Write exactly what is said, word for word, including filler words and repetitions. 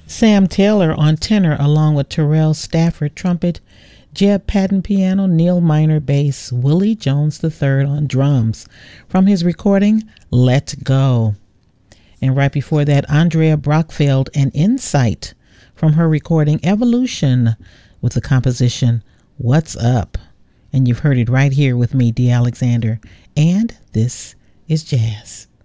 Sam Taylor on tenor along with Terrell Stafford trumpet, Jeb Patton piano, Neil Miner bass, Willie Jones the third on drums from his recording Let Go. And right before that, Andrea Brockfeld and Insight from her recording Evolution with the composition What's Up. And you've heard it right here with me, Dee Alexander. And this is Jazz.